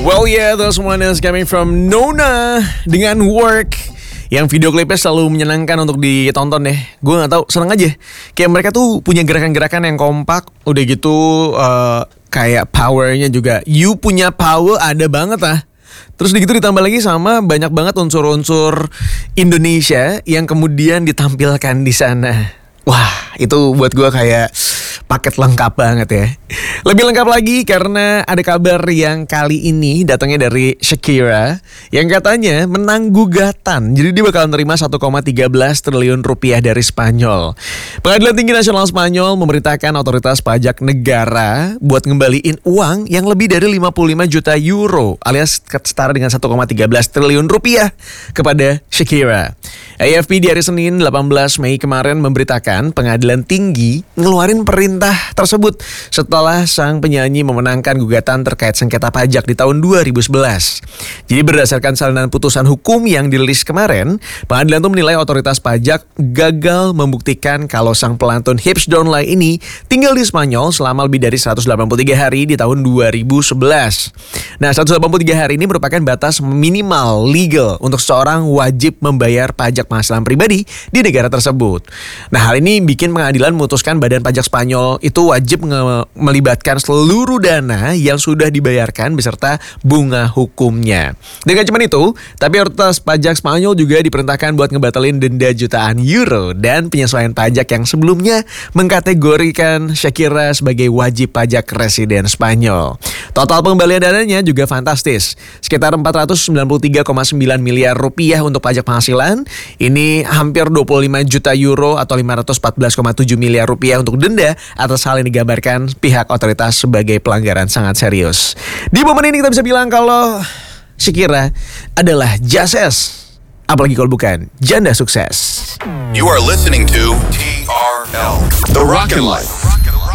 Well yeah, those one is coming from Nona dengan Work, yang video klipnya selalu menyenangkan untuk ditonton deh. Gue gak tahu, seneng aja. Kayak mereka tuh punya gerakan-gerakan yang kompak. Udah gitu kayak powernya juga. You punya power ada banget lah. Terus gitu ditambah lagi sama banyak banget unsur-unsur Indonesia yang kemudian ditampilkan di sana. Wah, itu buat gue kayak paket lengkap banget ya. Lebih lengkap lagi karena ada kabar yang kali ini datangnya dari Shakira yang katanya menang gugatan. Jadi dia bakal nerima 1,13 triliun rupiah dari Spanyol. Pengadilan Tinggi Nasional Spanyol memerintahkan otoritas pajak negara buat ngembaliin uang yang lebih dari 55 juta euro alias setara dengan 1,13 triliun rupiah kepada Shakira. AFP di hari Senin 18 Mei kemarin memberitakan pengadilan tinggi ngeluarin perintah tersebut setelah sang penyanyi memenangkan gugatan terkait sengketa pajak di tahun 2011. Jadi berdasarkan salinan putusan hukum yang dirilis kemarin, pengadilan itu menilai otoritas pajak gagal membuktikan kalau sang pelantun Hips Don't Lie ini tinggal di Spanyol selama lebih dari 183 hari di tahun 2011. Nah, 183 hari ini merupakan batas minimal legal untuk seseorang wajib membayar pajak penghasilan pribadi di negara tersebut. Nah, hal ini bikin pengadilan memutuskan badan pajak Spanyol itu wajib melibatkan seluruh dana yang sudah dibayarkan beserta bunga hukumnya. Dan gak cuma itu, tapi otoritas pajak Spanyol juga diperintahkan buat ngebatalin denda jutaan euro dan penyesuaian pajak yang sebelumnya mengkategorikan Shakira sebagai wajib pajak residen Spanyol. Total pengembalian dananya juga fantastis, sekitar 493,9 miliar rupiah untuk pajak penghasilan. Ini hampir 25 juta euro atau 514,7 miliar rupiah untuk denda atas hal yang digambarkan pihak otoritas sebagai pelanggaran sangat serius. Di momen ini kita bisa bilang kalau Shakira adalah Jases, apalagi kalau bukan janda sukses. You are listening to TRL, The Rockin' Life.